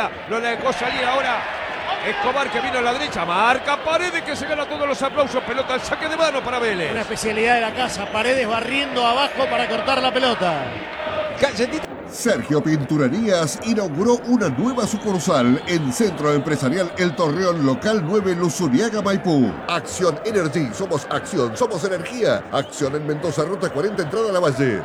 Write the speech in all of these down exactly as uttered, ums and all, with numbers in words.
área. Lo dejó salir ahora Escobar, que vino a la derecha. Marca Paredes, que se gana todos los aplausos. Pelota al saque de mano para Vélez. Una especialidad de la casa. Paredes barriendo abajo para cortar la pelota. Galletita. Sergio Pinturerías inauguró una nueva sucursal en Centro Empresarial El Torreón, local nueve, Luzuriaga, Maipú. Acción Energy, somos acción, somos energía. Acción en Mendoza, ruta cuarenta, entrada a la Valle.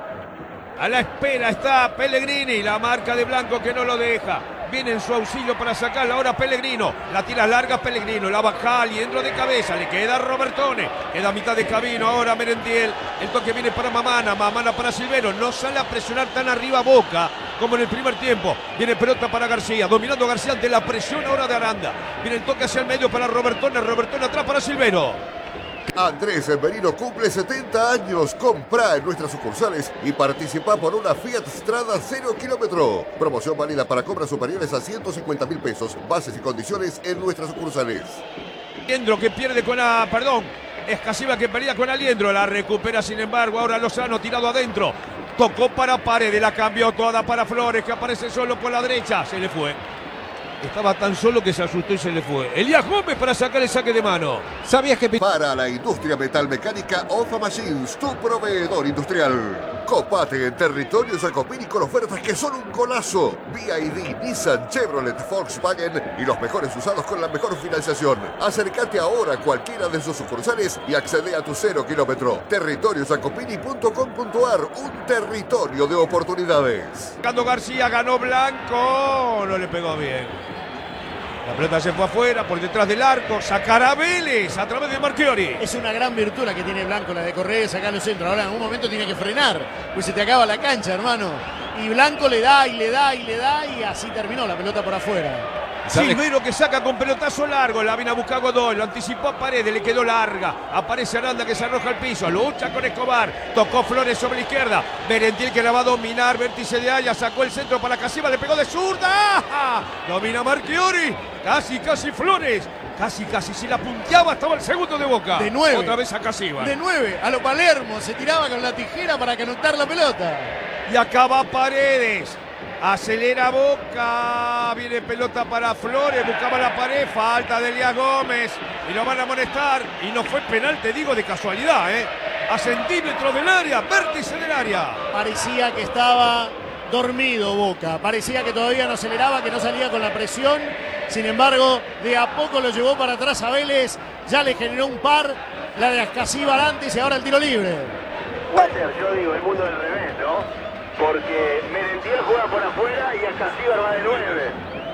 A la espera está Pellegrini, la marca de Blanco que no lo deja. Viene en su auxilio para sacarla ahora Pellegrino. La tira larga Pellegrino, la baja Aliendro de cabeza. Le queda Robertone. Queda a mitad de camino ahora Merentiel. El toque viene para Mamana. Mamana para Silvero. No sale a presionar tan arriba Boca como en el primer tiempo. Viene pelota para García. Dominando García ante la presión ahora de Aranda. Viene el toque hacia el medio para Robertone. Robertone atrás para Silvero. Andrés Merino cumple setenta años. Comprá en nuestras sucursales y participa por una Fiat Strada cero kilómetro. Promoción válida para compras superiores a ciento cincuenta mil pesos. Bases y condiciones en nuestras sucursales. Aliendro que pierde con la... Perdón. Escasiva que perdía con Aliendro. La recupera sin embargo. Ahora Lozano tirado adentro. Tocó para Paredes. La cambió toda para Flores, que aparece solo por la derecha. Se le fue. Estaba tan solo que se asustó y se le fue. Elías Gómez para sacar el saque de mano. ¿Sabías que... Para la industria metalmecánica, Ofa Machines, tu proveedor industrial. Copate en territorio Jacopini con ofertas que son un golazo. B I D, Nissan, Chevrolet, Volkswagen y los mejores usados con la mejor financiación. Acércate ahora a cualquiera de sus sucursales y accede a tu cero kilómetro. territorio jacopini punto com punto ar, un territorio de oportunidades. Cuando García ganó Blanco, no le pegó bien. La pelota se fue afuera, por detrás del arco. Sacará Vélez a través de Marchiori. Es una gran virtud la que tiene Blanco, la de correr y sacar los centros. Ahora en algún momento tiene que frenar, pues se te acaba la cancha, hermano. Y Blanco le da y le da y le da y así terminó la pelota por afuera. Silvero que saca con pelotazo largo. La viene a buscar Godoy. Lo anticipó a Paredes. Le quedó larga. Aparece Aranda que se arroja al piso. Lucha con Escobar. Tocó Flores sobre la izquierda. Merentiel que la va a dominar. Vértice de Haya. Sacó el centro para Casiva. Le pegó de zurda. ¡Ah! Domina Marchiori. Casi, casi Flores. Casi, casi. Si la punteaba estaba el segundo de Boca. De nueve. Otra vez a Casiva. De nueve. A lo Palermo. Se tiraba con la tijera para anotar la pelota. Y acaba Paredes. Acelera Boca, viene pelota para Flores, buscaba la pared, falta de Elías Gómez y lo van a amonestar y no fue penal, te digo, de casualidad, ¿eh? A centímetros del área, vértice del área. Parecía que estaba dormido Boca, parecía que todavía no aceleraba, que no salía con la presión, sin embargo, de a poco lo llevó para atrás a Vélez, ya le generó un par, la de Ascasíbar antes y ahora el tiro libre. Walter, yo digo el mundo del revés, ¿no? Porque Merentiel juega por afuera y Ascasíbar va de nueve.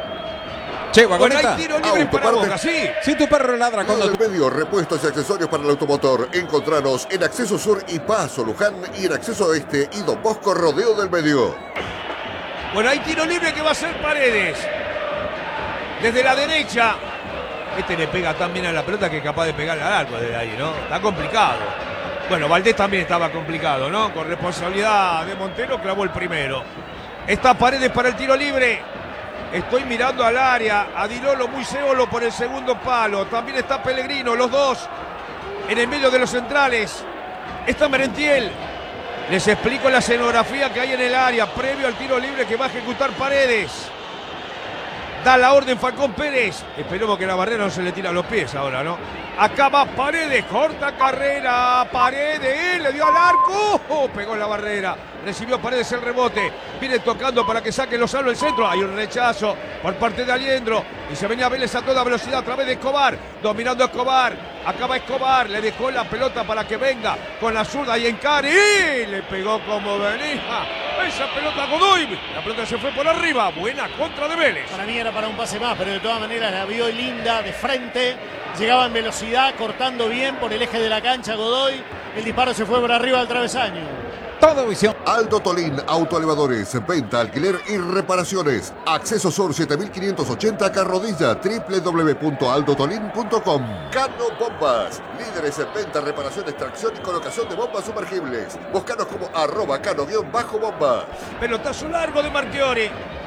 Che, Bueno, Guagoneta. hay tiro libre para Autoparte. Boca, sí. Si tu perro ladra Todo cuando... el medio, repuestos y accesorios para el automotor. Encontranos en Acceso Sur y Paso Luján y en Acceso Oeste y Don Bosco Rodeo del Medio. Bueno, hay tiro libre que va a ser Paredes. Desde la derecha. Este le pega tan bien a la pelota que es capaz de pegarle al arco desde ahí, ¿no? Está complicado. Bueno, Valdés también estaba complicado, ¿no? Con responsabilidad de Montero clavó el primero. Está Paredes para el tiro libre. Estoy mirando al área. A Dilolo muy solo por el segundo palo. También está Pellegrino, los dos en el medio de los centrales. Está Merentiel. Les explico la escenografía que hay en el área previo al tiro libre que va a ejecutar Paredes. Da la orden Falcón Pérez. Esperemos que la barrera no se le tira a los pies ahora, ¿no? Acá va Paredes, corta carrera. Paredes, le dio al arco. Oh, pegó en la barrera. Recibió Paredes el rebote. Viene tocando para que saque Lozano el centro. Hay un rechazo por parte de Aliendro. Y se venía Vélez a toda velocidad a través de Escobar. Dominando a Escobar. Acaba Escobar. Le dejó la pelota para que venga con la zurda y encare. ¡Y! Le pegó como venía. Esa pelota a Godoy. La pelota se fue por arriba. Buena contra de Vélez. Para mí era para un pase más, pero de todas maneras la vio linda de frente. Llegaba en velocidad, cortando bien por el eje de la cancha Godoy. El disparo se fue por arriba del travesaño. Todo visión. Aldo Tolín, autoelevadores, venta, alquiler y reparaciones. Acceso Sur siete mil quinientos ochenta Carrodilla, doble u doble u doble u punto aldo tolín punto com. Cano Bombas, líderes en venta, reparación, extracción y colocación de bombas sumergibles. Búscanos como arroba cano-bombas. Pelotazo largo de Marchiori.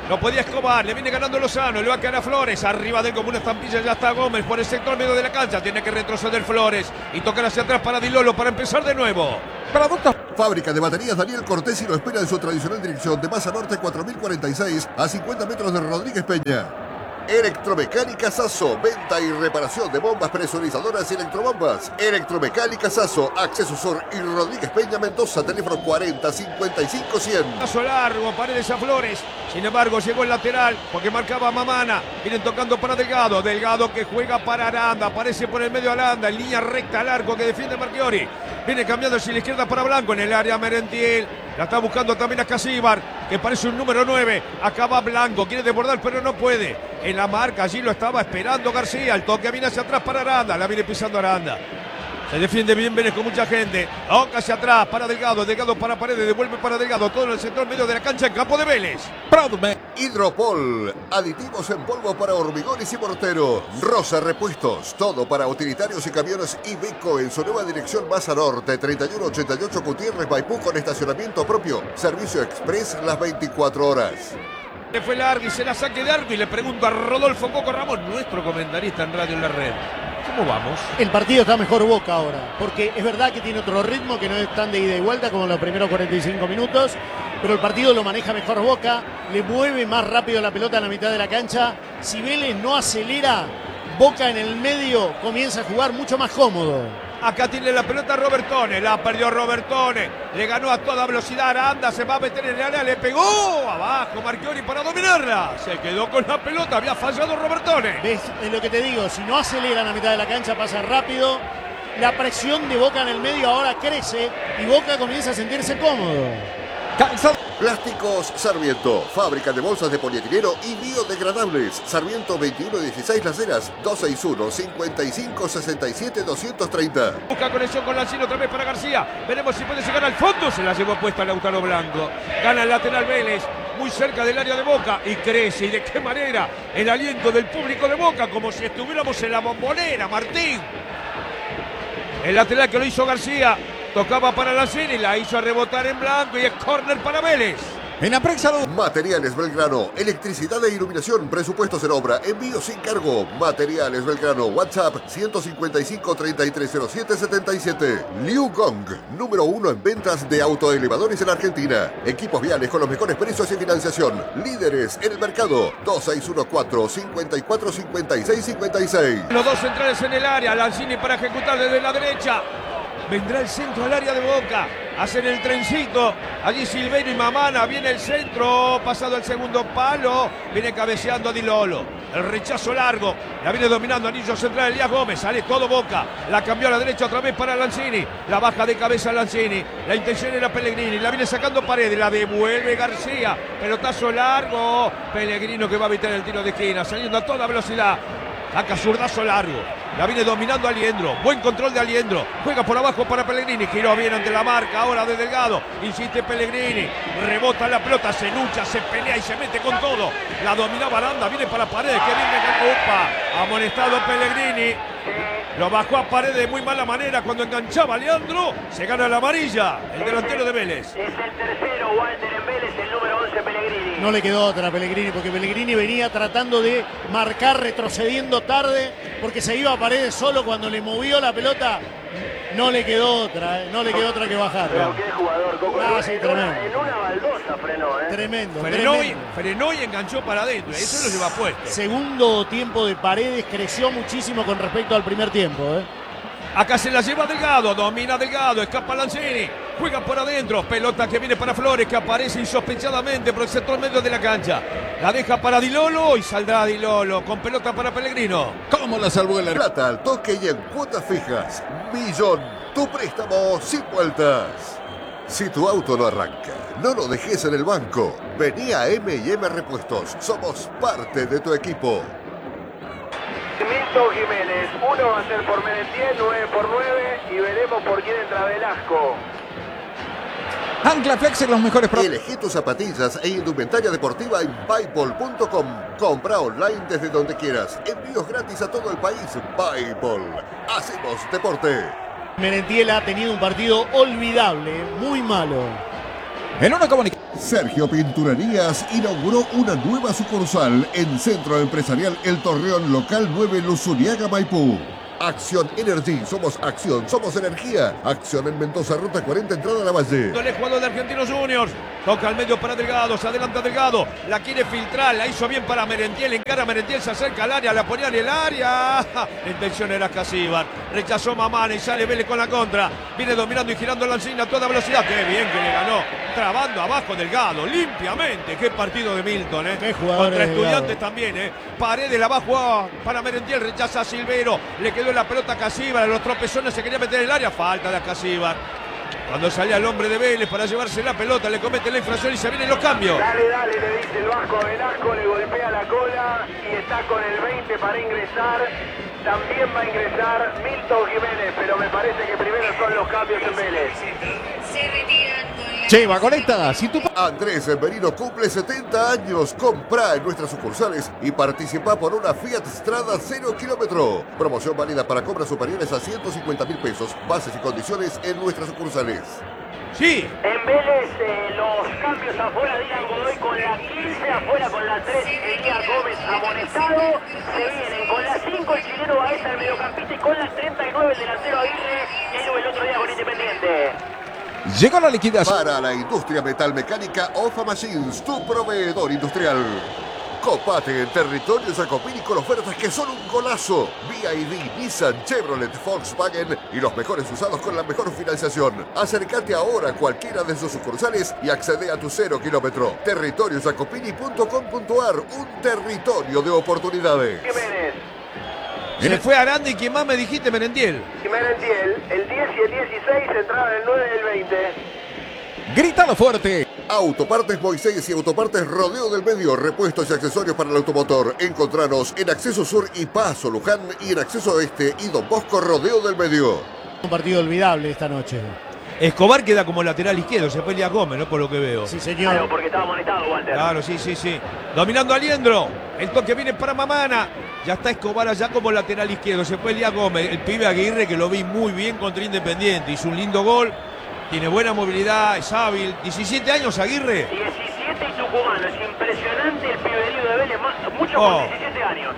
No podía Escobar, le viene ganando Lozano, le va a quedar a Flores, arriba de él como una estampilla, ya está Gómez por el sector medio de la cancha, tiene que retroceder Flores y tocar hacia atrás para Di Lolo para empezar de nuevo. Producto. Fábrica de baterías Daniel Cortesi lo espera en su tradicional dirección de Masa Norte cuatro mil cuarenta y seis a cincuenta metros de Rodríguez Peña. Electromecánica Sasso, venta y reparación de bombas presurizadoras y electrobombas. Electromecánica Sasso, Acceso Sur y Rodríguez Peña Mendoza, teléfono cuarenta cincuenta y cinco cien. Paso largo, Paredes a Flores. Sin embargo, llegó el lateral porque marcaba Mamana. Vienen tocando para Delgado. Delgado que juega para Aranda. Aparece por el medio Aranda. En línea recta al arco que defiende Marchiori. Viene cambiando hacia la izquierda para Blanco en el área Merentiel. La está buscando también a Casíbar, que parece un número nueve. Acaba Blanco, quiere desbordar, pero no puede. En la marca, allí lo estaba esperando García. El toque viene hacia atrás para Aranda. La viene pisando Aranda. Se defiende bien Vélez con mucha gente. Toca hacia atrás para Delgado. Delgado para Paredes. Devuelve para Delgado. Todo en el sector medio de la cancha en campo de Vélez. Produme. Hidropol, aditivos en polvo para hormigones y morteros. Rosa Repuestos, todo para utilitarios y camiones Iveco en su nueva dirección Masa Norte, treinta y uno ochenta y ocho Gutiérrez Maipú con estacionamiento propio. Servicio express las veinticuatro horas. Le fue largo y se la saque de arco y le pregunto a Rodolfo Coco Ramón, nuestro comentarista en Radio en la Red. ¿Cómo vamos? El partido está mejor Boca ahora, porque es verdad que tiene otro ritmo, que no es tan de ida y vuelta como los primeros cuarenta y cinco minutos, pero el partido lo maneja mejor Boca, le mueve más rápido la pelota en la mitad de la cancha. Si Vélez no acelera, Boca en el medio comienza a jugar mucho más cómodo. Acá tiene la pelota Robertone, la perdió Robertone, le ganó a toda velocidad Aranda, se va a meter en el área, le pegó abajo Marchiori para dominarla, se quedó con la pelota, había fallado Robertone. ¿Ves? Es lo que te digo, si no aceleran a mitad de la cancha pasa rápido, la presión de Boca en el medio ahora crece y Boca comienza a sentirse cómodo. Calzado. Plásticos Sarmiento, fábrica de bolsas de polietileno y biodegradables. Sarmiento veintiuno dieciséis Las Heras, dos seis uno, cincuenta y cinco sesenta y siete doscientos treinta. Busca conexión con Lancino otra vez para García. Veremos si puede llegar al fondo. Se la llevó puesta Lautaro Blanco. Gana el lateral Vélez, muy cerca del área de Boca. Y crece. ¿Y de qué manera? El aliento del público de Boca, como si estuviéramos en la Bombonera, Martín. El lateral que lo hizo García. Tocaba para Lancini, la hizo rebotar en Blanco y es córner para Vélez. En la prensa. Materiales Belgrano, electricidad e iluminación, presupuestos en obra, envío sin cargo. Materiales Belgrano, WhatsApp ciento cincuenta y cinco, treinta y tres cero siete, setenta y siete. Liu Gong, número uno en ventas de autoelevadores en Argentina. Equipos viales con los mejores precios y financiación. Líderes en el mercado. dos seis uno cuatro, cincuenta y cuatro, cincuenta y seis, cincuenta y seis. Los dos centrales en el área, Lancini para ejecutar desde la derecha. Vendrá el centro al área de Boca. Hacen el trencito. Allí Silveiro y Mamana. Viene el centro. Pasado el segundo palo. Viene cabeceando Di Lolo. El rechazo largo. La viene dominando Anillo Central Elías Gómez. Sale todo Boca. La cambió a la derecha otra vez para Lancini. La baja de cabeza Lancini. La intención era Pellegrini. La viene sacando Paredes. La devuelve García. Pelotazo largo. Pellegrino que va a evitar el tiro de esquina. Saliendo a toda velocidad. Saca zurdazo largo. La viene dominando Aliendro. Buen control de Aliendro. Juega por abajo para Pellegrini. Giró bien ante la marca. Ahora de Delgado. Insiste Pellegrini. Rebota la pelota. Se lucha, se pelea y se mete con todo. La dominaba Aranda. Viene para Paredes. Que viene de Opa. Amonestado Pellegrini. Lo bajó a Paredes de muy mala manera cuando enganchaba a Leandro. Se gana la amarilla. El delantero de Vélez. Es el tercero, Walter en Vélez, el número once Pellegrini. No le quedó otra a Pellegrini, porque Pellegrini venía tratando de marcar retrocediendo tarde, porque se iba a Paredes solo cuando le movió la pelota. No le quedó otra, ¿eh? no le quedó otra que bajar. Pero qué jugador, Coco. Ah, en, sí, una, tremendo. en una baldosa frenó, ¿eh? Tremendo, Frenó y, tremendo. frenó y enganchó para adentro. Eso lo lleva puesto. Segundo tiempo de Paredes creció muchísimo con respecto al primer tiempo, ¿eh? Acá se la lleva Delgado, domina Delgado, escapa Lancini, juega por adentro, pelota que viene para Flores, que aparece insospechadamente por el sector medio de la cancha. La deja para Di Lolo y saldrá Di Lolo con pelota para Pellegrino. ¿Cómo la salvó el arquero? Plata al toque y en cuotas fijas. Millón, tu préstamo sin vueltas. Si tu auto no arranca, no lo dejes en el banco. Vení a M y M Repuestos. Somos parte de tu equipo. Milton Jiménez, uno va a ser por Merentiel, nueve por nueve y veremos por quién entra Velasco. Ancla Flex en los mejores productos. Elegí tus zapatillas e indumentaria deportiva en Byball punto com. Compra online desde donde quieras. Envíos gratis a todo el país. Byball. Hacemos deporte. Merentiel ha tenido un partido olvidable, muy malo. En una comunicación. Sergio Pinturerías inauguró una nueva sucursal en Centro Empresarial El Torreón, local nueve, Luzuriaga, Maipú. Acción Energy, somos acción, somos energía. Acción en Mendoza, ruta cuarenta, entrada a la Valle. El jugador de Argentinos Juniors, toca al medio para Delgado, se adelanta Delgado, la quiere filtrar, la hizo bien para Merentiel, encara a Merentiel, se acerca al área, la ponía en el área. La intención era Casíbar, rechazó Mamana y sale Vélez con la contra. Viene dominando y girando la encina a toda velocidad. Qué bien que le ganó, trabando abajo Delgado, limpiamente. Qué partido de Milton, eh. Qué jugador. Contra Estudiantes también, eh. Paredes la abajo para Merentiel, rechaza a Silvero, le quedó la pelota a Casíbar, los tropezones se quería meter en el área, falta de Casíbar. Cuando salía el hombre de Vélez para llevarse la pelota, le comete la infracción y se vienen los cambios. Dale, dale, le dice el Vasco a Velasco, le golpea la cola y está con el veinte para ingresar. También va a ingresar Milton Jiménez, pero me parece que primero son los cambios en Vélez. Se retiran con la... Cheva, conecta. Si tú... Andrés Merino cumple setenta años. Comprá en nuestras sucursales y participa por una Fiat Strada cero kilómetro. Promoción válida para compras superiores a ciento cincuenta mil pesos. Bases y condiciones en nuestras sucursales. Sí. En Vélez, eh, los cambios afuera, Dylan Godoy con la quince, afuera con la tres, Elías Gómez amonestado. Se vienen con la cinco, el chileno Baeza, el mediocampista, y con la treinta y nueve, el delantero Aguirre, él el otro día con Independiente. Llegó la liquidación. Para la industria metalmecánica, Ofa Machines, tu proveedor industrial. Copate en territorio Jacopini con ofertas que son un golazo. B Y D, Nissan, Chevrolet, Volkswagen y los mejores usados con la mejor financiación. Acércate ahora a cualquiera de sus sucursales y accede a tu cero kilómetro. territorio jacopini punto com punto ar, un territorio de oportunidades. Jiménez, Se fue Aranda y ¿quién más me dijiste, Merentiel? Merentiel, el diez y el dieciséis, entraban el nueve y el veinte. Grítalo fuerte. Autopartes Moisés y Autopartes Rodeo del Medio, repuestos y accesorios para el automotor. Encontranos en Acceso Sur y Paso Luján y en Acceso Este y Don Bosco Rodeo del Medio. Un partido olvidable esta noche. Escobar queda como lateral izquierdo, se fue Elías Gómez, ¿no? Por lo que veo. Sí, Claro, señor. porque estaba amonestado, Walter. Claro, sí, sí, sí. Dominando a Liendro. El toque viene para Mamana. Ya está Escobar allá como lateral izquierdo. Se fue Elías Gómez. El pibe Aguirre, que lo vi muy bien contra Independiente. Hizo un lindo gol. Tiene buena movilidad, es hábil. diecisiete años Aguirre. diecisiete y tucumano. Es impresionante el piberío de Vélez. Mucho Oh. con diecisiete años.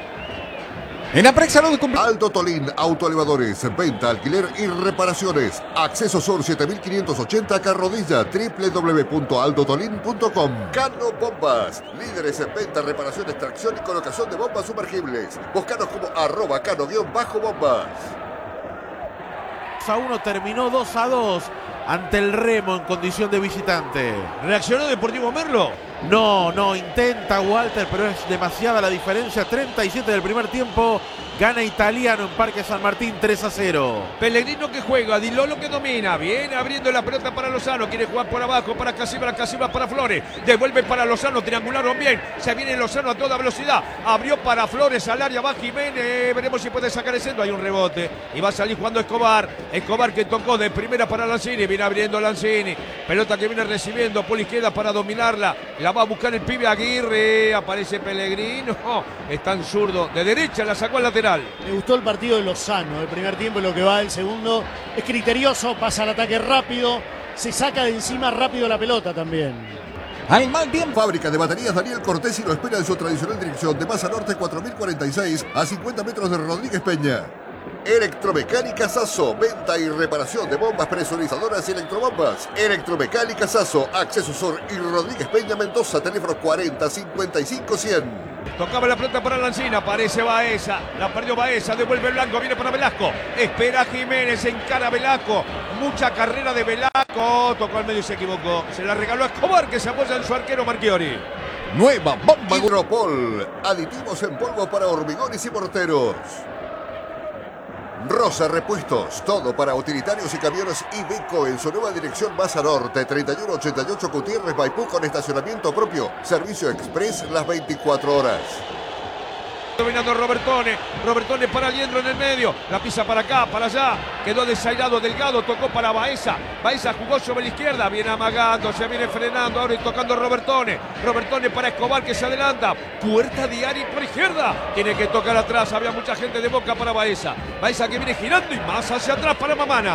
En Aprex Salud cumple... Aldo Tolín, autoelevadores, venta, alquiler y reparaciones. Acceso Sur siete mil quinientos ochenta, Carrodilla, doble u doble u doble u punto aldo tolín punto com. Cano Bombas, líderes en venta, reparación, extracción y colocación de bombas sumergibles. Búscanos como arroba cano-bombas. A uno terminó dos a dos ante el Remo en condición de visitante. ¿Reaccionó Deportivo Merlo? No, no, intenta Walter, pero es demasiada la diferencia. treinta y siete del primer tiempo. Gana Italiano en Parque San Martín tres a cero. Pellegrino que juega, Dilolo que domina, viene abriendo la pelota para Lozano, quiere jugar por abajo para Casíbar, Casíbar para Flores, devuelve para Lozano, triangularon bien, se viene Lozano a toda velocidad, abrió para Flores al área, va Jiménez, veremos si puede sacar el centro, hay un rebote y va a salir jugando Escobar, Escobar que tocó de primera para Lanzini, viene abriendo Lanzini, pelota que viene recibiendo por la izquierda para dominarla, la va a buscar el pibe Aguirre, aparece Pellegrino, está en zurdo, de derecha la sacó al lateral. Me gustó el partido de Lozano, el primer tiempo y lo que va del segundo. Es criterioso, pasa al ataque rápido, se saca de encima rápido la pelota también. Al mal tiempo. Fábrica de baterías Daniel Cortés y lo espera en su tradicional dirección de Masa Norte cuatro mil cuarenta y seis a cincuenta metros de Rodríguez Peña. Electromecánica Sasso, venta y reparación de bombas presurizadoras y electrobombas. Electromecánica Sasso, Acceso Sur y Rodríguez Peña Mendoza, teléfono cuarenta cincuenta y cinco cien. Tocaba la pelota para Lanzina, aparece Baeza, la perdió Baeza, devuelve Blanco, viene para Velasco, espera Jiménez, encara a Velasco, mucha carrera de Velasco, tocó al medio y se equivocó, se la regaló a Escobar que se apoya en su arquero Marchiori. Nueva bomba. Hidropol, aditivos en polvo para hormigones y morteros. Rosa Repuestos, todo para utilitarios y camiones Iveco en su nueva dirección Masa Norte, treinta y uno ochenta y ocho Gutiérrez, Maipú, con estacionamiento propio, servicio express las veinticuatro horas. Dominando Robertone, Robertone para Liendro en el medio, la pisa para acá, para allá, quedó desairado Delgado, tocó para Baeza, Baeza jugó sobre la izquierda, viene amagando, se viene frenando ahora y tocando Robertone, Robertone para Escobar que se adelanta, puerta de Ari por izquierda, tiene que tocar atrás, había mucha gente de Boca para Baeza, Baeza que viene girando y más hacia atrás para Mamana.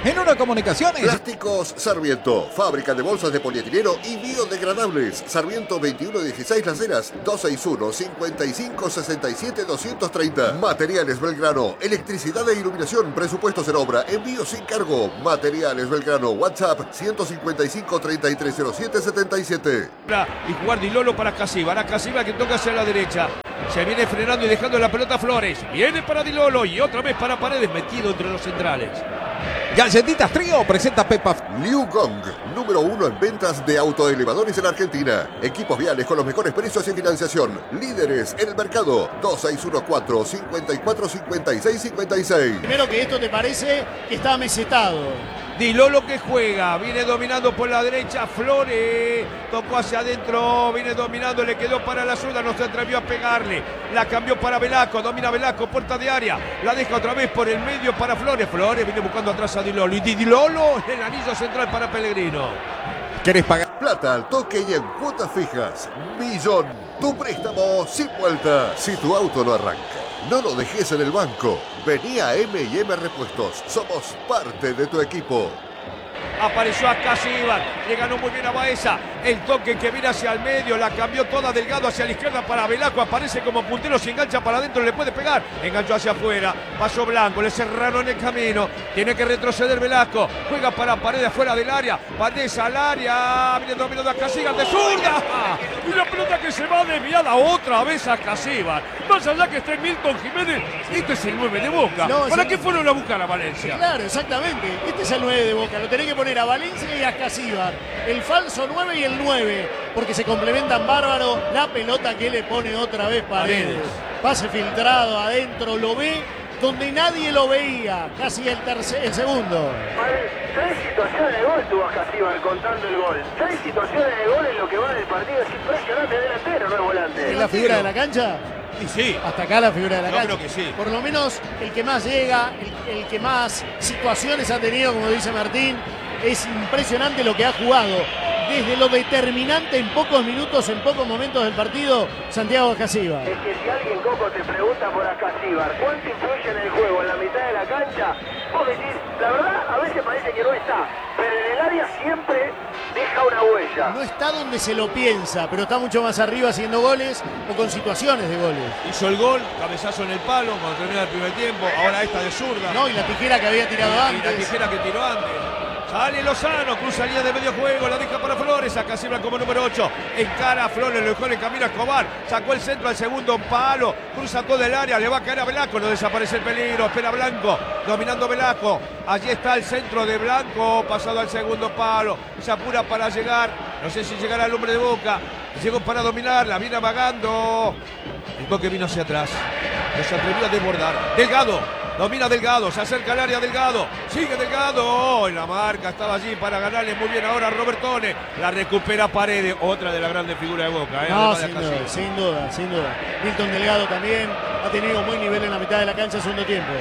En una comunicaciones. Plásticos Sarmiento, fábrica de bolsas de polietileno y biodegradables. Sarmiento veintiuno dieciséis Las Heras, dos seis uno, cinco cinco seis siete, dos tres cero. Materiales Belgrano, electricidad e iluminación, presupuestos en obra, envío sin cargo. Materiales Belgrano, WhatsApp ciento cincuenta y cinco, treinta y tres cero siete, setenta y siete. Y jugar Di Lolo para Casíbar. A Casíbar que toca hacia la derecha. Se viene frenando y dejando la pelota a Flores. Viene para Di Lolo y otra vez para Paredes, metido entre los centrales. Galletitas Trío presenta Pepa. Liu Gong, número uno en ventas de autoelevadores en Argentina. Equipos viales con los mejores precios y financiación. Líderes en el mercado. dos seis uno cuatro, cinco cuatro, cinco seis cinco seis. Primero que esto te parece que está mesetado. Di Lolo que juega, viene dominando por la derecha, Flores, tocó hacia adentro, viene dominando, le quedó para la zurda, no se atrevió a pegarle, la cambió para Velasco, domina Velasco, puerta de área, la deja otra vez por el medio para Flores, Flores viene buscando atrás a Di Lolo, y Di Lolo el anillo central para Pellegrino. ¿Querés pagar? Plata al toque y en cuotas fijas. Millón, tu préstamo sin vuelta. Si tu auto no arranca, no lo dejes en el banco. Vení a M y M Repuestos. Somos parte de tu equipo. Apareció a Casíbar, le ganó muy bien a Baeza, el toque que viene hacia el medio, la cambió toda Delgado hacia la izquierda para Velasco, aparece como puntero, se engancha para adentro, le puede pegar, enganchó hacia afuera, pasó Blanco, le cerraron el camino, tiene que retroceder Velasco, juega para Paredes afuera del área, Paredes al área, viene dominando a Casíbar de zurda, y la pelota que se va desviada otra vez a Casíbar, más allá que esté Milton Jiménez, este es el nueve de Boca, No, ¿para sí. qué fueron a buscar a Valencia? Claro, exactamente. Este es el nueve de Boca. Lo tenés que poner a Valencia y a Casíbar. El falso nueve y el nueve. Porque se complementan bárbaro. La pelota que le pone otra vez Paredes. Paredes. Pase filtrado adentro. Lo ve donde nadie lo veía. Casi el, tercer, el segundo. Tres situaciones de gol tuvo Casíbar contando el gol. Tres situaciones de gol en lo que va del partido. Es impresionante, delantero, no es volante. ¿Es la figura de la cancha? Y sí, Hasta acá la figura de la Yo cancha. creo que sí. Por lo menos el que más llega, el, el que más situaciones ha tenido, como dice Martín. Es impresionante lo que ha jugado. Desde lo determinante en pocos minutos, en pocos momentos del partido, Santiago Casíbar. Es que si alguien, Coco, te pregunta por Casíbar, ¿cuánto influye en el juego en la mitad de la cancha? Vos decís, la verdad, a veces parece que no está, pero en el área siempre deja una huella. No está donde se lo piensa, pero está mucho más arriba haciendo goles o con situaciones de goles. hizo el gol, cabezazo en el palo cuando termina el primer tiempo, ahora esta de zurda. No, y la tijera que había tirado Y la antes. tijera que tiró antes. Sale Lozano, cruza línea de medio juego, la deja para Flores, a Casíbar como número ocho. Encara a Flores, lo dejó en el camino a Escobar. Sacó el centro al segundo palo, cruza todo el área, le va a caer a Velasco, no desaparece el peligro, espera Blanco, dominando Velasco. Allí está el centro de Blanco, pasado al segundo palo. Se apura para llegar, no sé si llegará el hombre de Boca. Llegó para dominar, la viene amagando. El toque vino hacia atrás, no se atrevió a desbordar. Delgado. Domina Delgado, se acerca al área Delgado, sigue Delgado, oh, y la marca estaba allí para ganarle muy bien ahora Robertone, la recupera Paredes, otra de las grandes figuras de Boca. ¿eh? No, Además de sin Casíbar. duda, sin duda, sin duda. Milton Delgado también ha tenido buen nivel en la mitad de la cancha en segundo tiempo.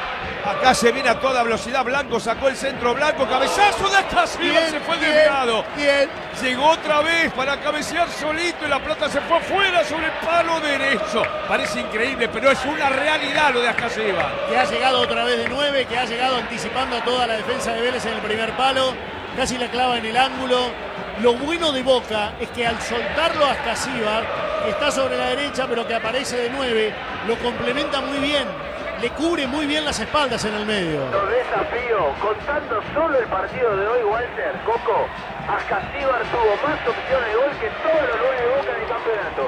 Acá se viene a toda velocidad, Blanco sacó el centro, Blanco, cabezazo de Casíbar, se fue bien, desviado. bien. Llegó otra vez para cabecear solito y la pelota se fue fuera sobre el palo derecho. Parece increíble, pero es una realidad lo de Casíbar. Que ha llegado otra vez de nueve, que ha llegado anticipando a toda la defensa de Vélez en el primer palo. Casi la clava en el ángulo. Lo bueno de Boca es que al soltarlo a Casíbar, que está sobre la derecha pero que aparece de nueve, lo complementa muy bien. Le cubre muy bien las espaldas en el medio. Los desafío, contando solo el partido de hoy, Walter, Coco, a Casíbar tuvo más opciones de gol que todos los nueve de Boca en el campeonato.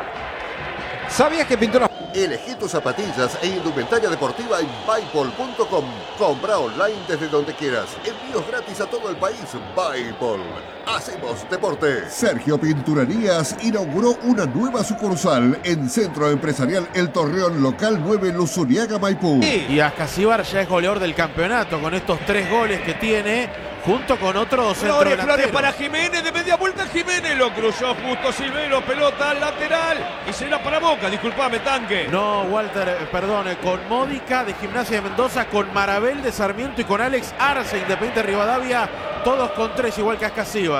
¿Sabías que Pintura? Elegí tus zapatillas e indumentaria deportiva en Buypol punto com. Compra online desde donde quieras. Envíos gratis a todo el país. Buypol. Hacemos deporte. Sergio Pinturerías inauguró una nueva sucursal en Centro Empresarial El Torreón, local nueve, Luzuriaga, Maipú. Y Casíbar ya es goleador del campeonato con estos tres goles que tiene, junto con otro Flores, centro Flores para Jiménez, de media vuelta Jiménez, lo cruzó justo Silvero, pelota al lateral y será para Boca, disculpame Tanque. No, Walter, eh, perdone, con Módica de Gimnasia de Mendoza, con Marabel de Sarmiento y con Alex Arce, Independiente Rivadavia, todos con tres, igual que Casíbar.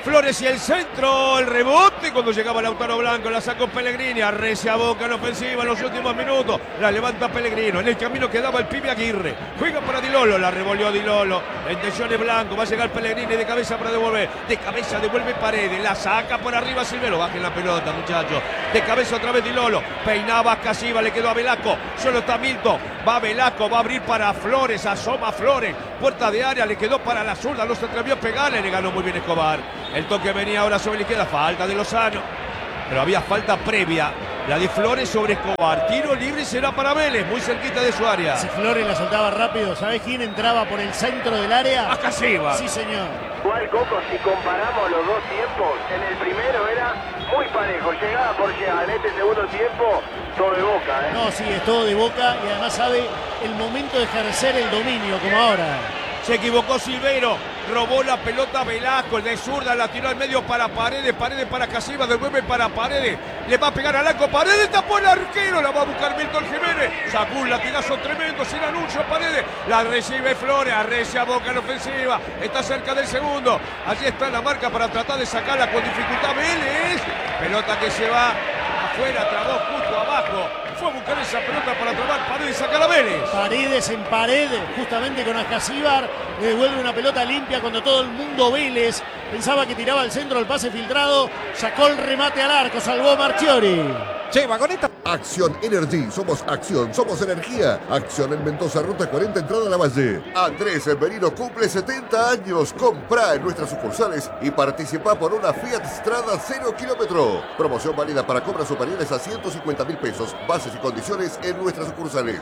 Flores y el centro, el rebote cuando llegaba Lautaro Blanco, la sacó Pellegrini, arrecia Boca en ofensiva en los últimos minutos, la levanta Pellegrino, en el camino quedaba el pibe Aguirre, juega para Di Lolo, la revolvió Di Lolo, la intención es Blanco, va a llegar Pellegrini de cabeza para devolver, de cabeza devuelve Paredes, la saca por arriba Silvero, bajen la pelota muchachos, de cabeza otra vez Di Lolo, peinaba a Casiva, le quedó a Velasco, solo está Milton, va Velasco, va a abrir para Flores, asoma Flores, puerta de área, le quedó para la zurda, no se atrevió a pegarle, le ganó muy bien Escobar. El toque venía ahora sobre la izquierda, falta de Lozano, pero había falta previa, la de Flores sobre Escobar. Tiro libre será para Vélez, muy cerquita de su área. Si Flores la soltaba rápido, ¿sabés quién entraba por el centro del área? A Casiva. Sí, señor. Igual, Coco, si comparamos los dos tiempos, en el primero era muy parejo, llegada por llegada. En este segundo tiempo, todo de Boca, ¿eh? No, sí, es todo de Boca y además sabe el momento de ejercer el dominio, como ahora. Se equivocó Silvero, robó la pelota Velasco, de zurda la tiró al medio para Paredes, Paredes para Casiva, devuelve para Paredes, le va a pegar al arco, Paredes tapó el arquero, la va a buscar Milton Jiménez, sacó un latigazo tremendo, sin anuncio Paredes, la recibe Flores, arrecia Boca en ofensiva, está cerca del segundo, allí está la marca para tratar de sacarla con dificultad Vélez, pelota que se va afuera, trabó justo abajo. Fue a buscar esa pelota para trabar Paredes y sacar a Vélez. Paredes en Paredes, justamente con Ascasíbar, le devuelve una pelota limpia cuando todo el mundo Vélez pensaba que tiraba al centro el pase filtrado, sacó el remate al arco, salvó Marchiori. Lleva con esta. Acción Energy, somos acción, somos energía. Acción en Mendoza, ruta cuarenta, entrada a la Valle. Andrés Merino cumple setenta años. Comprá en nuestras sucursales y participa por una Fiat Strada cero kilómetro. Promoción válida para compras superiores a ciento cincuenta mil pesos. Bases y condiciones en nuestras sucursales.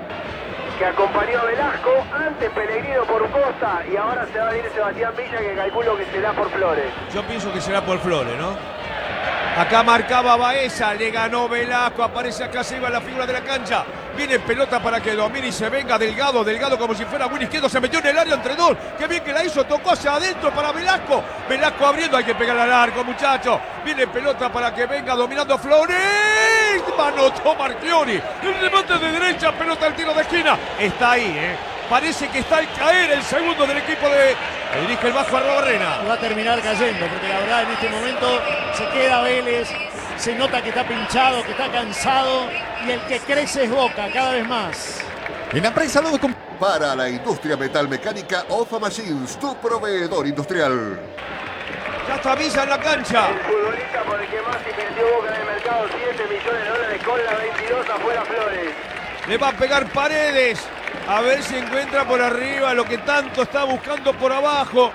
Que acompañó a Velasco, antes Pellegrino por Costa y ahora se va a ir Sebastián Villa, que calculo que será por Flores. Yo pienso que será por Flores, ¿no? Acá marcaba Baeza, le ganó Velasco, aparece acá se iba la figura de la cancha. Viene pelota para que domine y se venga Delgado, Delgado como si fuera Willy Izquierdo, se metió en el área entre dos. Qué bien que la hizo, tocó hacia adentro para Velasco. Velasco abriendo, hay que pegar al arco, muchachos. Viene pelota para que venga dominando Flores. Manotó Marchiori. El remate de derecha, pelota al tiro de esquina. Está ahí, ¿eh? Parece que está al caer el segundo del equipo de... Dirige el bajo Arrobarrena. Va a terminar cayendo, porque la verdad en este momento se queda Vélez, se nota que está pinchado, que está cansado, y el que crece es Boca cada vez más. En la prensa luego con... Para la industria metalmecánica, Ofa Machines, tu proveedor industrial. Ya está Villa en la cancha. El futbolista por el que más invirtió Boca en el mercado, siete millones de dólares con la veintidós afuera Flores. Le va a pegar Paredes. A ver si encuentra por arriba lo que tanto está buscando por abajo.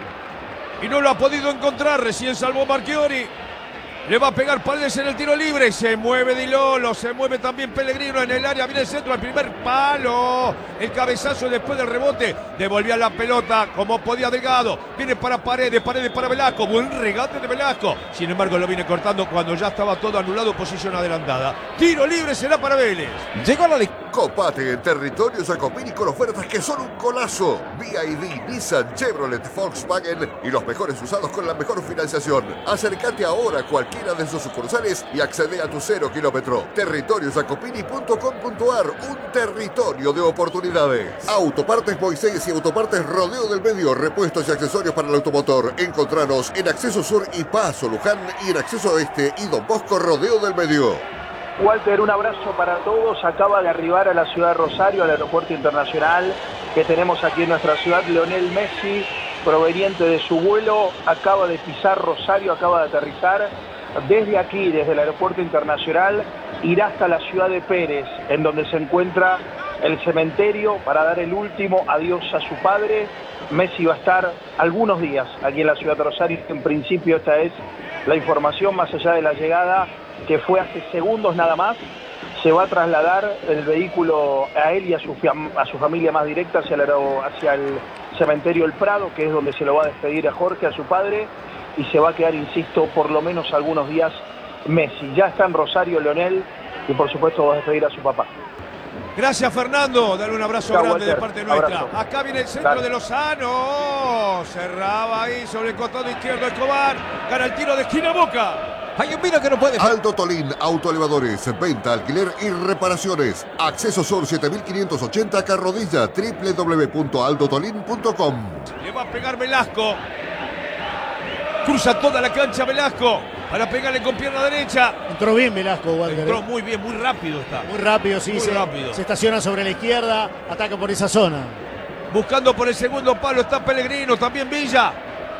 Y no lo ha podido encontrar. Recién salvó Marchiori. Le va a pegar Paredes en el tiro libre. Se mueve Di Lolo. Se mueve también Pellegrino en el área. Viene el centro al primer palo. El cabezazo después del rebote. Devolvía la pelota como podía Delgado. Viene para Paredes. Paredes para Velasco. Buen regate de Velasco. Sin embargo lo viene cortando cuando ya estaba todo anulado. Posición adelantada. Tiro libre será para Vélez. Llegó a la liga. Copate en territorio Jacopini con ofertas que son un golazo. V I D, Nissan, Chevrolet, Volkswagen y los mejores usados con la mejor financiación. Acércate ahora a cualquiera de sus sucursales y accede a tu cero kilómetro. territorio jacopini punto com punto ar, un territorio de oportunidades. Autopartes Moisés y Autopartes Rodeo del Medio, repuestos y accesorios para el automotor. Encontranos en Acceso Sur y Paso Luján y en Acceso Oeste y Don Bosco Rodeo del Medio. Walter, un abrazo para todos. Acaba de arribar a la ciudad de Rosario, al aeropuerto internacional que tenemos aquí en nuestra ciudad. Lionel Messi, proveniente de su vuelo, acaba de pisar Rosario, acaba de aterrizar. Desde aquí, desde el aeropuerto internacional, irá hasta la ciudad de Pérez, en donde se encuentra el cementerio para dar el último adiós a su padre. Messi va a estar algunos días aquí en la ciudad de Rosario. En principio esta es la información, más allá de la llegada que fue hace segundos nada más. Se va a trasladar el vehículo a él y a su, a su familia más directa hacia el, hacia el cementerio El Prado, que es donde se lo va a despedir a Jorge, a su padre, y se va a quedar, insisto, por lo menos algunos días Messi. Ya está en Rosario Leonel y por supuesto va a despedir a su papá. Gracias, Fernando. Dale un abrazo Chau, grande Walter. de parte nuestra. Abrazo. Acá viene el centro Dale. de Lozano. Cerraba ahí sobre el costado izquierdo Escobar. Gana el tiro de esquina Boca. Hay un vino que no puede... Aldo Tolín, autoelevadores, venta, alquiler y reparaciones. Acceso Sur siete mil quinientos ochenta, Carrodilla, doble u doble u doble u punto aldo tolín punto com. Le va a pegar Velasco. Cruza toda la cancha Velasco para pegarle con pierna derecha. Entró bien Velasco, Walter. Entró ¿eh? muy bien, muy rápido está. Muy rápido, sí. Muy se, rápido. se estaciona sobre la izquierda, ataca por esa zona. Buscando por el segundo palo está Pellegrino, también Villa.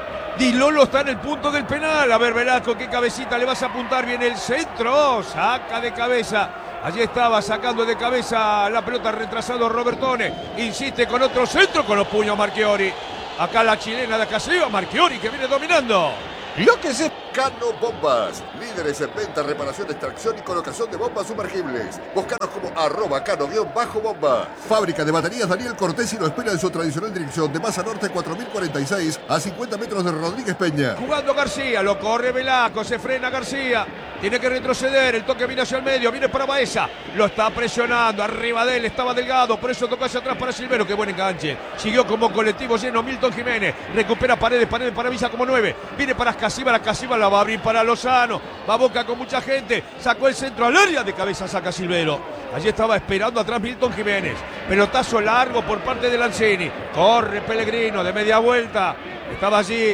Di Lolo está en el punto del penal. A ver, Velasco, qué cabecita le vas a apuntar. Viene el centro, saca de cabeza. Allí estaba sacando de cabeza la pelota, retrasado Robertone. Insiste con otro centro, con los puños Marchiori. Acá la chilena de acá arriba, Marchiori, que viene dominando. Lo que se... Cano Bombas, líderes en venta, reparación, extracción y colocación de bombas sumergibles. Búscanos como arroba cano-bomba. Fábrica de baterías Daniel Cortés y lo espera en su tradicional dirección de Masa Norte cuatro mil cuarenta y seis a cincuenta metros de Rodríguez Peña. Jugando García, lo corre Velasco, se frena García. Tiene que retroceder, el toque viene hacia el medio, viene para Baeza. Lo está presionando, arriba de él estaba Delgado, por eso tocó hacia atrás para Silvero, qué buen enganche. Siguió como colectivo lleno Milton Jiménez, recupera Paredes, Paredes para Villa como nueve. Viene para Casíbara, Casíbara la va a abrir para Lozano. Va Boca con mucha gente, sacó el centro al área, de cabeza saca Silvero. Allí estaba esperando atrás Milton Jiménez. Pelotazo largo por parte de Lanzini. Corre Pellegrino de media vuelta. Estaba allí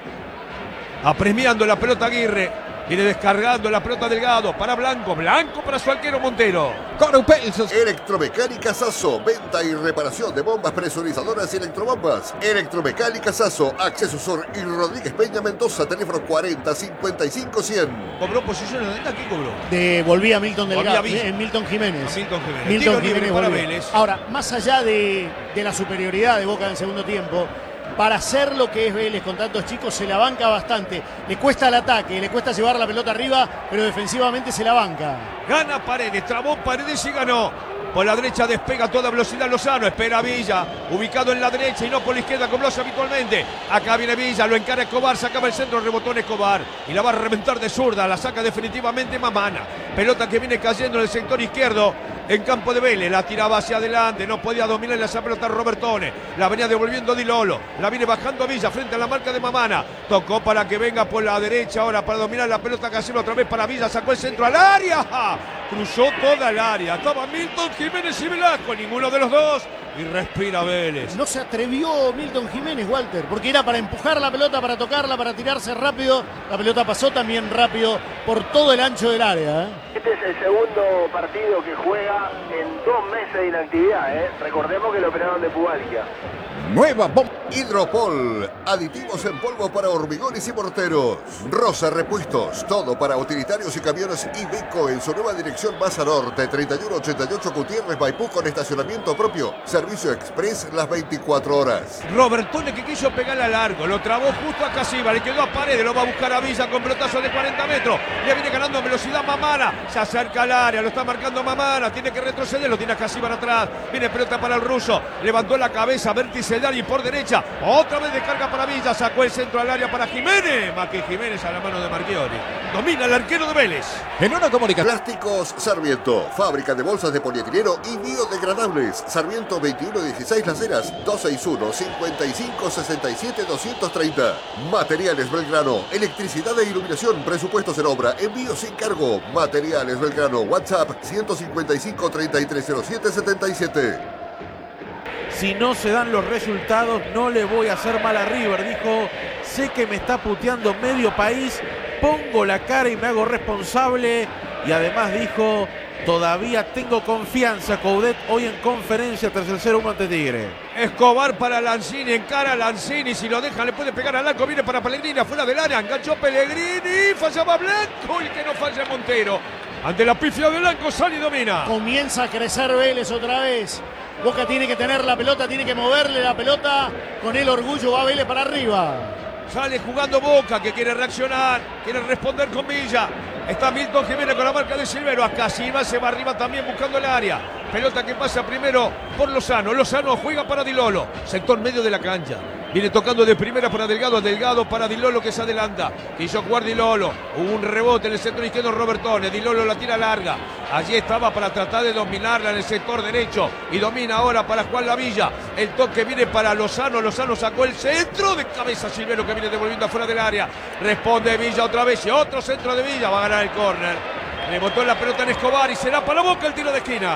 apremiando la pelota Aguirre. Viene descargando la pelota Delgado para Blanco. Blanco para su arquero Montero. Corupelsos. Electromecánica Sasso, venta y reparación de bombas presurizadoras y electrobombas. Electromecánica Sasso, Acceso Sur y Rodríguez Peña Mendoza, teléfono cuarenta cincuenta y cinco cien. ¿Cobró posición en la? ¿Qué cobró? De, volvía Milton Delgado, Volvía Villa. eh, Milton Jiménez. A Milton Jiménez. Milton Tiro libre Jiménez para volvía. Vélez. Ahora, más allá de, de la superioridad de Boca en el segundo tiempo, para hacer lo que es Vélez con tantos chicos se la banca bastante. Le cuesta el ataque, le cuesta llevar la pelota arriba, pero defensivamente se la banca. Gana Paredes, trabó Paredes y ganó. Por la derecha despega a toda velocidad Lozano, espera Villa, ubicado en la derecha y no por la izquierda como lo hace habitualmente. Acá viene Villa, lo encara Escobar, sacaba el centro, rebotó en Escobar y la va a reventar de zurda, la saca definitivamente Mamana. Pelota que viene cayendo en el sector izquierdo en campo de Vélez, la tiraba hacia adelante, no podía dominar esa pelota Robertone, la venía devolviendo Di Lolo, la viene bajando Villa frente a la marca de Mamana, tocó para que venga por la derecha ahora para dominar la pelota Casero otra vez para Villa, sacó el centro al área, cruzó toda el área, estaba Milton Jiménez y Velasco, ninguno de los dos, y respira Vélez. No se atrevió Milton Jiménez, Walter, porque era para empujar la pelota, para tocarla, para tirarse rápido. La pelota pasó también rápido por todo el ancho del área. ¿eh? Este es el segundo partido que juega en dos meses de inactividad. ¿eh? Recordemos que lo operaron de pubalgia. Nueva bomba. Hidropol, aditivos en polvo para hormigones y morteros. Rosa Repuestos, todo para utilitarios y camiones Iveco en su nueva dirección Masa Norte, treinta y uno ochenta y ocho Gutiérrez, Maipú, con estacionamiento propio. Servicio express las veinticuatro horas. Robertone que quiso pegarle a largo, lo trabó justo a Casíbara, le quedó a Paredes, lo va a buscar a Villa con pelotazo de cuarenta metros. Le viene ganando velocidad Mamana, se acerca al área, lo está marcando Mamana, tiene que retroceder, lo tiene a Casíbara atrás. Viene pelota para el ruso, levantó la cabeza, vértice de y por derecha, otra vez descarga para Villa, sacó el centro al área para Jiménez, más que Jiménez a la mano de Marchiori. Domina el arquero de Vélez. En una comunicación. Plásticos Sarmiento, fábrica de bolsas de polietileno y biodegradables. Sarmiento veintiuno dieciséis Las Heras, dos seis uno, cinco cinco, seis siete, dos tres cero. Materiales Belgrano, electricidad e iluminación, presupuestos en obra, envío sin cargo. Materiales Belgrano, WhatsApp ciento cincuenta y cinco, treinta y tres cero siete, setenta y siete. Si no se dan los resultados, no le voy a hacer mal a River, dijo. Sé que me está puteando medio país, pongo la cara y me hago responsable. Y además dijo, todavía tengo confianza, Coudet, hoy en conferencia tras el cero uno ante Tigre. Escobar para Lanzini, encara a Lanzini, si lo deja le puede pegar al arco, viene para Pellegrini, afuera del área, enganchó Pellegrini, fallaba Blanco y que no falla Montero. Ante la pifia de Blanco, sale y domina. Comienza a crecer Vélez otra vez. Boca tiene que tener la pelota, tiene que moverle la pelota. Con el orgullo va Vélez para arriba. Sale jugando Boca, que quiere reaccionar, quiere responder con Villa. Está Milton Jiménez con la marca de Silvero. Acá Silva se va arriba también buscando el área. Pelota que pasa primero por Lozano. Lozano juega para Di Lolo. Sector medio de la cancha. Viene tocando de primera para Delgado. Delgado para Di Lolo que se adelanta. Quiso jugar Di Lolo. Hubo un rebote en el centro izquierdo Robertone. Di Lolo la tira larga. Allí estaba para tratar de dominarla en el sector derecho. Y domina ahora para Juan Lavilla. El toque viene para Lozano. Lozano sacó el centro de cabeza. Silvero que viene devolviendo afuera del área. Responde Villa otra vez. Y otro centro de Villa. Va a ganar el córner. Rebotó la pelota en Escobar y será para Boca el tiro de esquina.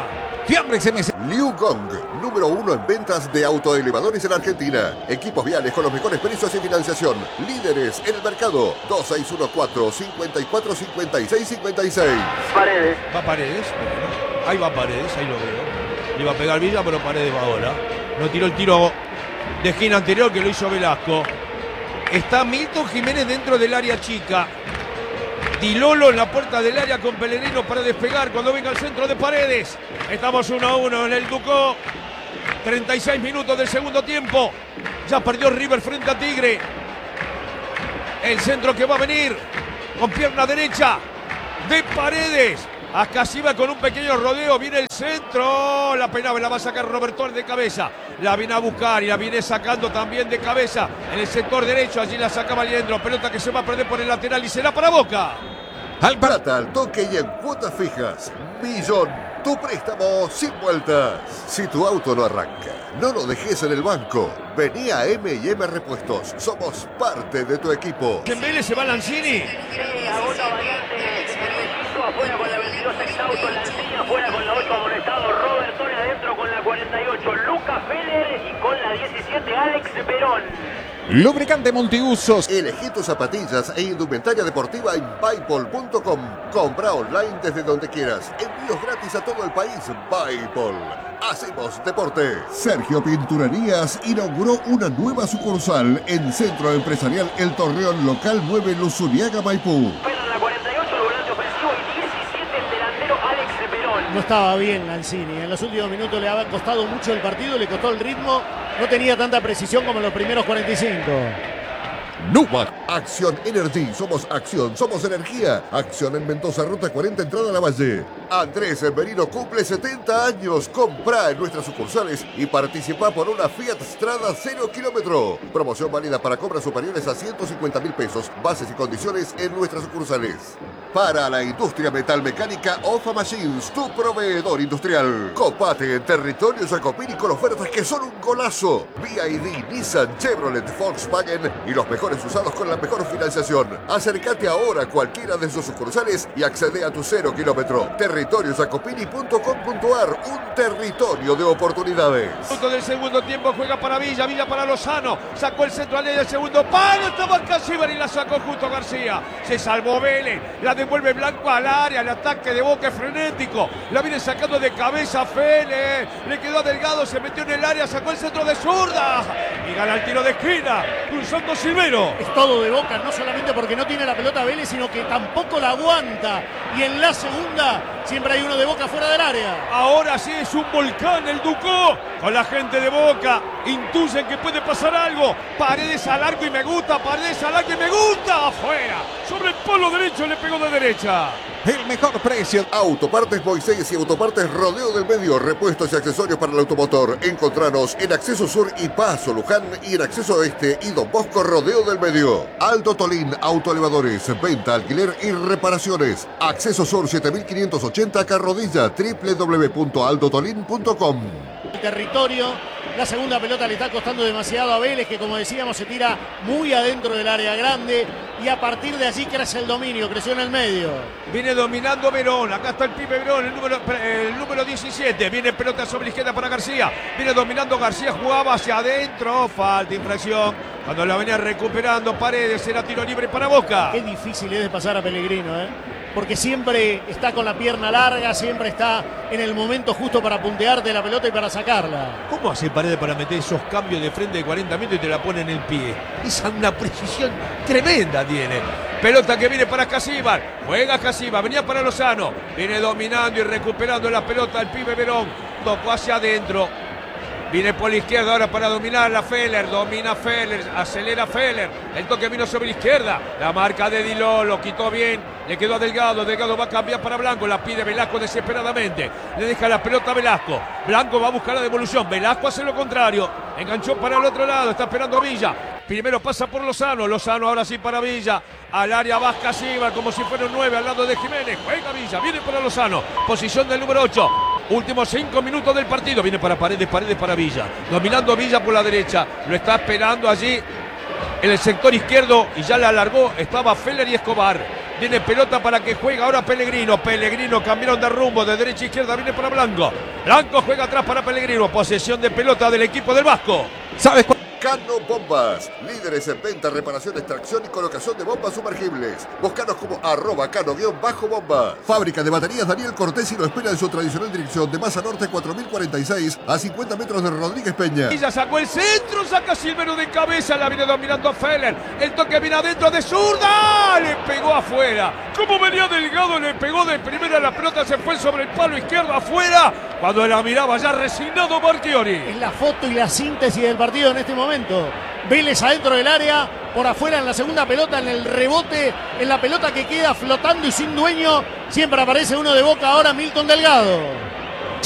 Fiambres M C. Liu Gong, número uno en ventas de autoelevadores en Argentina. Equipos viales con los mejores precios y financiación. Líderes en el mercado. dos seis uno cuatro, cinco cuatro, cinco seis cinco seis. Paredes. Va Paredes. Bueno, ahí va Paredes, ahí lo veo. Le iba a pegar Villa, pero Paredes va ahora. No tiró el tiro de esquina anterior que lo hizo Velasco. Está Milton Jiménez dentro del área chica. Di Lolo en la puerta del área con Pellegrino para despegar cuando venga el centro de Paredes. Estamos uno a uno en el Ducó. treinta y seis minutos del segundo tiempo. Ya perdió River frente a Tigre. El centro que va a venir con pierna derecha de Paredes. Acá sí va con un pequeño rodeo. Viene el centro. La pena la va a sacar Roberto de cabeza. La viene a buscar y la viene sacando también de cabeza en el sector derecho. Allí la saca Valiendro. Pelota que se va a perder por el lateral y será para Boca. Al plata, al toque y en cuotas fijas. Millón, tu préstamo sin vueltas. Si tu auto no arranca, no lo dejes en el banco. Vení a M y M Repuestos. Somos parte de tu equipo. En Vélez se va Lanzini. Sí, agota variante. Afuera con la veintidós Exauto, Lanzini afuera con la ocho amonestado, Robert Torres adentro con la cuarenta y ocho, Lucas Feller y con la diecisiete Alex Verón. Lubricante multiusos. Elegí tus zapatillas e indumentaria deportiva en Bipol punto com. Compra online desde donde quieras. Envíos gratis a todo el país. Bipol. Hacemos deporte. Sergio Pinturerías inauguró una nueva sucursal en Centro Empresarial El Torreón Local nueve Luzuriaga, Maipú. No estaba bien Lanzini. En los últimos minutos le había costado mucho el partido, le costó el ritmo. No tenía tanta precisión como en los primeros cuarenta y cinco. Nubac. Acción Energy, somos acción, somos energía. Acción en Mendoza, ruta cuarenta, entrada a la Valle. Andrés Merino cumple setenta años. Comprá en nuestras sucursales y participa por una Fiat Strada cero kilómetro. Promoción válida para compras superiores a ciento cincuenta mil pesos. Bases y condiciones en nuestras sucursales. Para la industria metalmecánica, Ofa Machines, tu proveedor industrial. Copate en territorio Jacopini con ofertas que son un golazo. B Y D, Nissan, Chevrolet, Volkswagen y los mejores usados con la mejor financiación. Acércate ahora a cualquiera de sus sucursales y accede a tu cero kilómetro. territorio jacopini punto com punto ar, un territorio de oportunidades. Punto del segundo tiempo, juega para Villa, Villa para Lozano. Sacó el centro al del segundo palo, estaba Casíbar y la sacó justo García. Se salvó Vélez, la devuelve Blanco al área, el ataque de Boca es frenético. La viene sacando de cabeza Félix, le quedó Delgado, se metió en el área, sacó el centro de zurda y gana el tiro de esquina, cruzando Silvero. Es todo de Boca, no solamente porque no tiene la pelota Vélez, sino que tampoco la aguanta. Y en la segunda siempre hay uno de Boca fuera del área. Ahora sí es un volcán el Ducó. Con la gente de Boca intuyen que puede pasar algo. Paredes al arco y me gusta. Paredes al arco y me gusta. Afuera. Sobre el polo derecho le pegó de derecha. El mejor precio. Autopartes Moisés y Autopartes Rodeo del Medio. Repuestos y accesorios para el automotor. Encontranos en Acceso Sur y Paso Luján y en Acceso Oeste y Don Bosco Rodeo del Medio. Alto Tolín Autoelevadores. Venta, alquiler y reparaciones. Acceso Sur siete mil quinientos ochenta Carrodilla. doble u doble u doble u punto alto tolín punto com. El territorio, la segunda pelota le está costando demasiado a Vélez, que como decíamos se tira muy adentro del área grande y a partir de allí crece el dominio, creció en el medio. Viene dominando Verón, acá está el pibe Verón, el número, el número diecisiete, viene pelota sobre la izquierda para García, viene dominando García, jugaba hacia adentro, falta, infracción, cuando la venía recuperando Paredes, era tiro libre para Boca. Qué difícil es de pasar a Pellegrino, ¿eh? Porque siempre está con la pierna larga, siempre está en el momento justo para puntearte la pelota y para sacarla. ¿Cómo hace Paredes para meter esos cambios de frente de cuarenta metros y te la pone en el pie? Esa una precisión tremenda tiene. Pelota que viene para Casíbar, juega Casíbar, venía para Lozano, viene dominando y recuperando la pelota el pibe Verón, tocó hacia adentro. Viene por la izquierda ahora para dominar la Feller, domina Feller, acelera Feller, el toque vino sobre la izquierda, la marca de Di Lolo, quitó bien, le quedó a Delgado, Delgado va a cambiar para Blanco, la pide Velasco desesperadamente, le deja la pelota a Velasco, Blanco va a buscar la devolución, Velasco hace lo contrario, enganchó para el otro lado, está esperando a Villa, primero pasa por Lozano, Lozano ahora sí para Villa, al área va Casíbar como si fuera un nueve al lado de Jiménez, juega Villa, viene para Lozano, posición del número ocho. Últimos cinco minutos del partido. Viene para Paredes, Paredes para Villa. Dominando Villa por la derecha. Lo está esperando allí en el sector izquierdo y ya la alargó. Estaba Feller y Escobar. Viene pelota para que juegue ahora Pellegrino. Pellegrino cambiaron de rumbo, de derecha a izquierda, viene para Blanco. Blanco juega atrás para Pellegrino. Posesión de pelota del equipo del Vasco. ¿Sabes cuál? Cano Bombas, líderes en venta, reparación, extracción y colocación de bombas sumergibles. Búscanos como arroba cano-bombas. Fábrica de baterías Daniel Cortés y lo espera en su tradicional dirección de Masa Norte cuatro mil cuarenta y seis a cincuenta metros de Rodríguez Peña. Y ya sacó el centro, saca Silvero de cabeza, la viene dominando Feller. El toque viene adentro de zurda, le pegó afuera. Como venía Delgado, le pegó de primera, la pelota se fue sobre el palo izquierdo afuera. Cuando la miraba ya resignado Marchiori. Es la foto y la síntesis del partido en este momento. Vélez adentro del área, por afuera en la segunda pelota, en el rebote, en la pelota que queda flotando y sin dueño. Siempre aparece uno de Boca ahora, Milton Delgado.